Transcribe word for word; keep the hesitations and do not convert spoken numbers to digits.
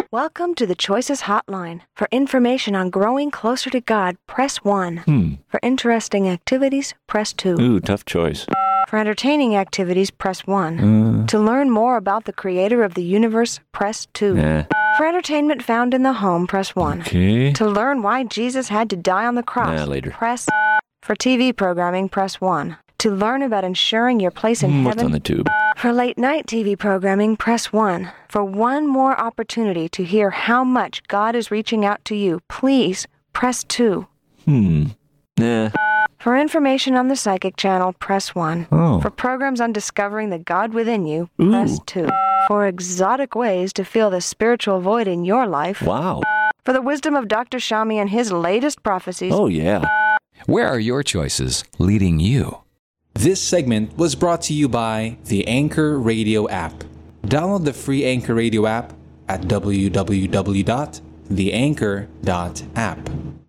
Welcome to the Choices Hotline. For information on growing closer to God, press one. Hmm. For interesting activities, press two. Ooh, tough choice. For entertaining activities, press one. Uh, To learn more about the creator of the universe, press two. nah. For entertainment found in the home, press one. Okay. To learn why Jesus had to die on the cross, Nah, later. press. For T V programming, press one. To learn about ensuring your place in Hmm, What's on heaven, the tube? for late night T V programming, press one. For one more opportunity to hear how much God is reaching out to you, please press two. Hmm. Nah. For information on the Psychic Channel, press one. Oh. For programs on discovering the God within you, Ooh. press two. For exotic ways to fill the spiritual void in your life, Wow. for the wisdom of Doctor Shami and his latest prophecies, Oh, yeah. Where are your choices leading you? This segment was brought to you by the Anchor Radio app. Download the free Anchor Radio app at w w w dot the anchor dot app.